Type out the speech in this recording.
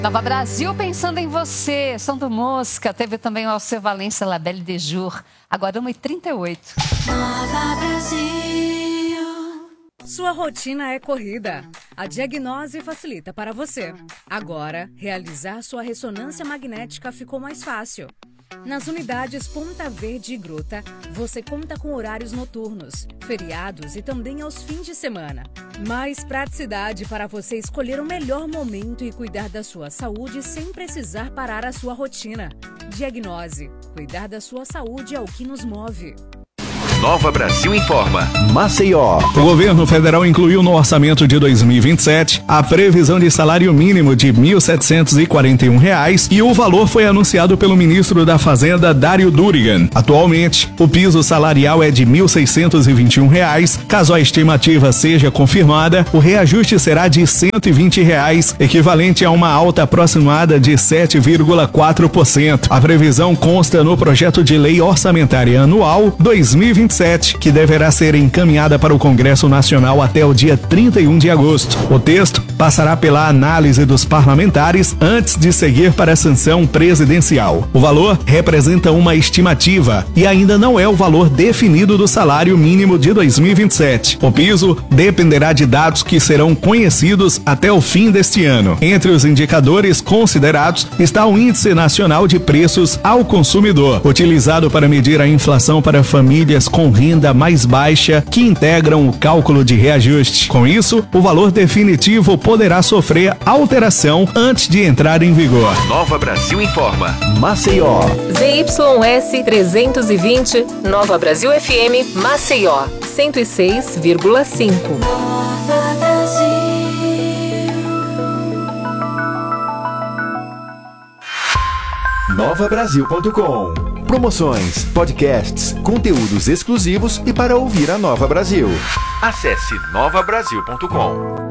Nova Brasil pensando em você. São do Mosca. Teve também o Alceu Valença, La Belle de Jour. Agora 1h38. Nova Brasil. Sua rotina é corrida. A Diagnose facilita para você. Agora, realizar sua ressonância magnética ficou mais fácil. Nas unidades Ponta Verde e Gruta, você conta com horários noturnos, feriados e também aos fins de semana. Mais praticidade para você escolher o melhor momento e cuidar da sua saúde sem precisar parar a sua rotina. Diagnose. Cuidar da sua saúde é o que nos move. Nova Brasil informa. Maceió. O governo federal incluiu no orçamento de 2027 a previsão de salário mínimo de R$ 1.741 e o valor foi anunciado pelo ministro da Fazenda, Dário Durigan. Atualmente, o piso salarial é de R$ 1.621. Caso a estimativa seja confirmada, o reajuste será de R$ 120, equivalente a uma alta aproximada de 7,4%. A previsão consta no projeto de lei orçamentária anual 2027, que deverá ser encaminhada para o Congresso Nacional até o dia 31 de agosto. O texto passará pela análise dos parlamentares antes de seguir para a sanção presidencial. O valor representa uma estimativa e ainda não é o valor definido do salário mínimo de 2027. O piso dependerá de dados que serão conhecidos até o fim deste ano. Entre os indicadores considerados está o Índice Nacional de Preços ao Consumidor, utilizado para medir a inflação para famílias com renda mais baixa que integram o cálculo de reajuste. Com isso, o valor definitivo poderá sofrer alteração antes de entrar em vigor. Nova Brasil informa. Maceió. ZYS 320, Nova Brasil FM, Maceió, 106,5. Nova Brasil. NovaBrasil.com. Promoções, podcasts, conteúdos exclusivos e para ouvir a Nova Brasil. Acesse novabrasil.com.